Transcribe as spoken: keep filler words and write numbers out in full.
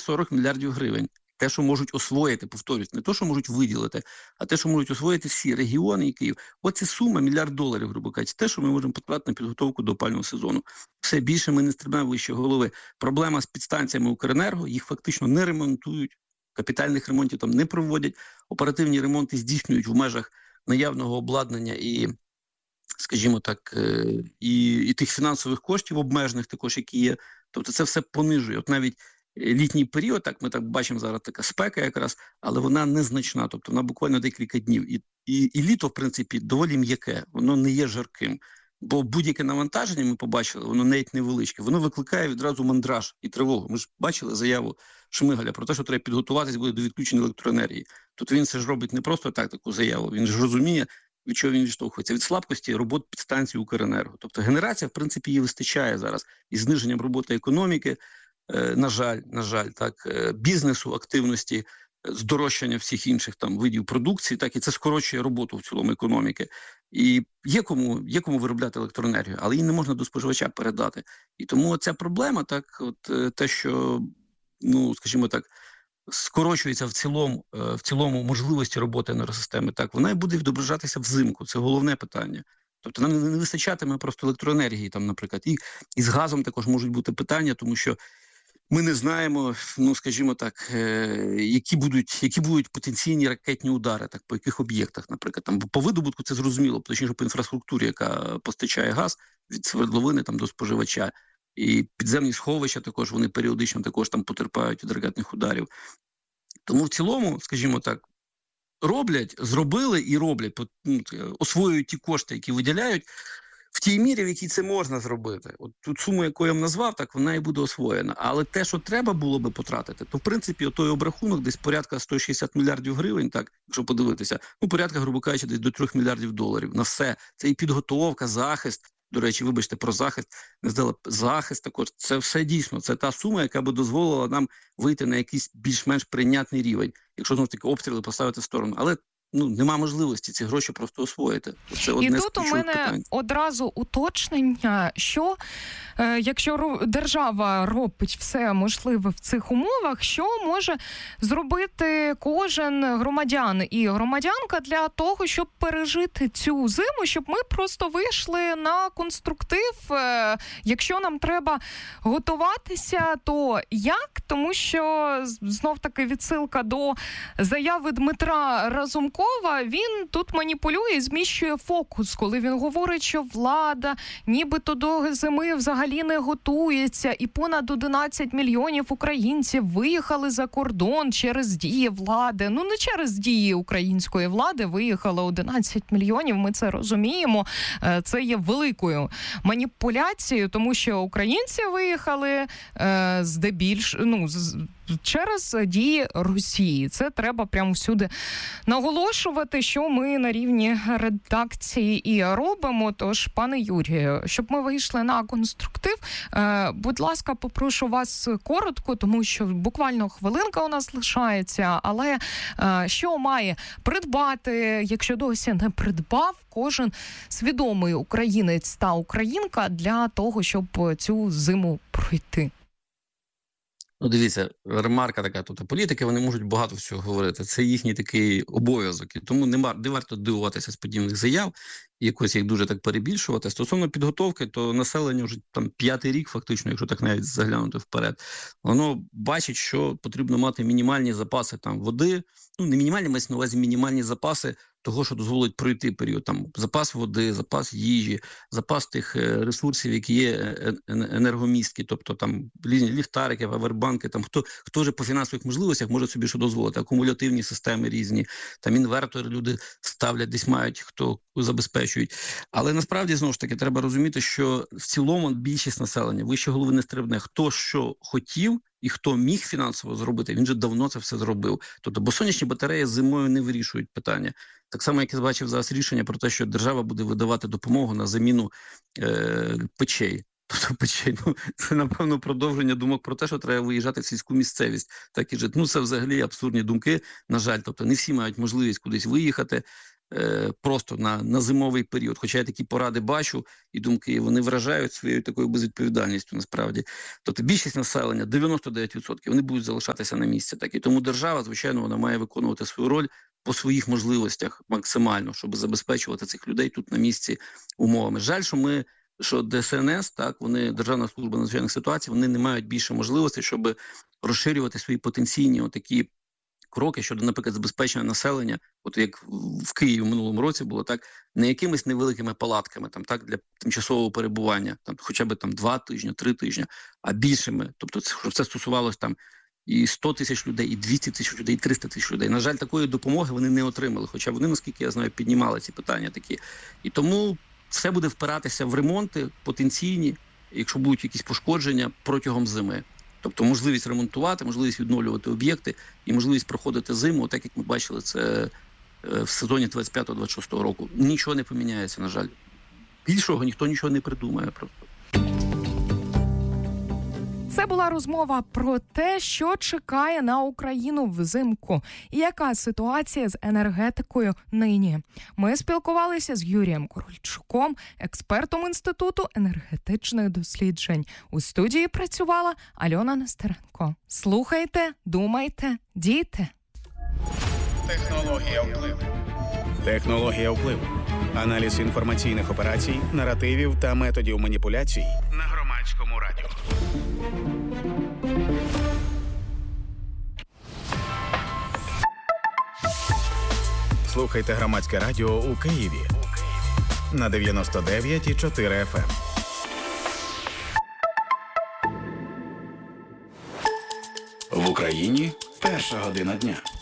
сорок мільярдів гривень. Те, що можуть освоїти, повторюсь, не те, що можуть виділити, а те, що можуть освоїти всі регіони і Київ. Оце сума, мільярд доларів, грубо кажучи, те, що ми можемо потратити на підготовку до опалювального сезону. Все більше ми не стрибнемо вище голови. Проблема з підстанціями Укренерго, їх фактично не ремонтують, капітальних ремонтів там не проводять, оперативні ремонти здійснюють в межах наявного обладнання і, скажімо так, і, і тих фінансових коштів обмежених також, які є. Тобто це все понижує. От навіть літній період, так ми так бачимо зараз така спека якраз, але вона незначна, тобто вона буквально декілька днів. І, і, і літо, в принципі, доволі м'яке, воно не є жарким. Бо будь-яке навантаження, ми побачили, воно навіть невеличке, воно викликає відразу мандраж і тривогу. Ми ж бачили заяву Шмигаля про те, що треба підготуватись буде до відключення електроенергії. Тобто він це ж робить не просто так таку заяву, він ж розуміє, від чого він відштовхується. Від слабкості робот підстанції Укренерго. Тобто генерація, в принципі, її вистачає зараз. Із зниженням роботи економіки, е, на жаль, на жаль, так, е, бізнесу, активності, здорожчання всіх інших там видів продукції, так і це скорочує роботу в цілому економіки. І є кому, є кому виробляти електроенергію, але її не можна до споживача передати. І тому ця проблема, так, от те, що, ну, скажімо так, скорочується в цілому, в цілому можливості роботи енергосистеми, так, вона і буде відображатися взимку. Це головне питання. Тобто нам не вистачатиме просто електроенергії, там, наприклад, і, і з газом також можуть бути питання, тому що ми не знаємо, ну, скажімо так, е, які будуть, які будуть потенційні ракетні удари, так, по яких об'єктах, наприклад. Там, по видобутку це зрозуміло, точніше по інфраструктурі, яка постачає газ від свердловини там, до споживача. І підземні сховища також, вони періодично також там потерпають від ракетних ударів. Тому в цілому, скажімо так, роблять, зробили і роблять, ну, освоюють ті кошти, які виділяють, в тій мірі, в якій це можна зробити. От ту суму, яку я вам назвав, так вона і буде освоєна. Але те, що треба було би потратити, то в принципі той обрахунок десь порядка сто шістдесят мільярдів гривень, так, якщо подивитися, ну порядка, грубо кажучи, десь до трьох мільярдів доларів. На все. Це і підготовка, захист. До речі, вибачте, про захист, не здала захист також. Це все дійсно, це та сума, яка би дозволила нам вийти на якийсь більш-менш прийнятний рівень, якщо, знову ж таки, обстріли поставити в сторону. Але ну, нема можливості ці гроші просто освоїти. Це одне І тут у мене питань. Одразу уточнення, що е, якщо держава робить все можливе в цих умовах, що може зробити кожен громадян і громадянка для того, щоб пережити цю зиму, щоб ми просто вийшли на конструктив. Е, якщо нам треба готуватися, то як? Тому що, знов-таки, відсилка до заяви Дмитра Разумкова, він тут маніпулює і зміщує фокус, коли він говорить, що влада нібито до зими взагалі не готується, і понад одинадцять мільйонів українців виїхали за кордон через дії влади. Ну, не через дії української влади виїхало одинадцять мільйонів, ми це розуміємо. Це є великою маніпуляцією, тому що українці виїхали е, здебільш, ну, з, через дії Росії. Це треба прямо всюди наголошувати, що ми на рівні редакції і робимо. Тож, пане Юрію, щоб ми вийшли на конструктив, е, будь ласка, попрошу вас коротко, тому що буквально хвилинка у нас лишається, але е, що має придбати, якщо досі не придбав, кожен свідомий українець та українка для того, щоб цю зиму пройти? Ну, дивіться, ремарка така, тобто політики, вони можуть багато всього говорити, це їхній такий обов'язок, і тому не, не варто дивуватися з подібних заяв, і якось їх дуже так перебільшувати. Стосовно підготовки, то населення вже там п'ятий рік фактично, якщо так навіть заглянути вперед, воно бачить, що потрібно мати мінімальні запаси там води, ну не мінімальні, мається на увазі мінімальні запаси того, що дозволить пройти період, там запас води, запас їжі, запас тих ресурсів, які є енергомісткі, тобто там ліхтарики, павербанки, там хто, хто вже по фінансових можливостях може собі що дозволити, акумулятивні системи різні, там інвертори люди ставлять, десь мають, хто забезпечують. Але насправді, знову ж таки, треба розуміти, що в цілому більшість населення, вище голови не стрибне, хто що хотів, і хто міг фінансово зробити, він же давно це все зробив. Тобто, бо сонячні батареї зимою не вирішують питання. Так само, як я бачив зараз рішення про те, що держава буде видавати допомогу на заміну е- печей. Тобто печей, ну, це, напевно, продовження думок про те, що треба виїжджати в сільську місцевість. Так і жити. Ну, це взагалі абсурдні думки, на жаль. Тобто, не всі мають можливість кудись виїхати. е, просто на, на зимовий період. Хоча я такі поради бачу і думки, вони вражають своєю такою безвідповідальністю насправді. Тобто більшість населення, дев'яносто дев'ять відсотків, вони будуть залишатися на місці. Так. І тому держава, звичайно, вона має виконувати свою роль по своїх можливостях максимально, щоб забезпечувати цих людей тут на місці умовами. Жаль, що ми що ДСНС, так, вони, Державна служба надзвичайних ситуацій, вони не мають більше можливостей, щоб розширювати свої потенційні отакі кроки щодо, наприклад, забезпечення населення, от як в Києві в минулому році було, так, не якимись невеликими палатками, там, так, для тимчасового перебування, там, хоча б там два тижні, три тижні, а більшими, тобто, щоб це стосувалось там і сто тисяч людей, і двісті тисяч людей, і триста тисяч людей. На жаль, такої допомоги вони не отримали, хоча вони, наскільки я знаю, піднімали ці питання такі. І тому все буде впиратися в ремонти потенційні, якщо будуть якісь пошкодження протягом зими. Тобто можливість ремонтувати, можливість відновлювати об'єкти і можливість проходити зиму, так як ми бачили це в сезоні двадцять п'ятого двадцять шостого року. Нічого не поміняється, на жаль. Більшого ніхто нічого не придумає просто. Це була розмова про те, що чекає на Україну взимку і яка ситуація з енергетикою нині. Ми спілкувалися з Юрієм Корольчуком, експертом Інституту енергетичних досліджень. У студії працювала Альона Нестеренко. Слухайте, думайте, дійте. Технологія впливу. Технологія впливу. Аналіз інформаційних операцій, наративів та методів маніпуляцій на Громадському радіо. Слухайте Громадське радіо у Києві на дев'яносто дев'ять і чотири еф ем. В Україні перша година дня.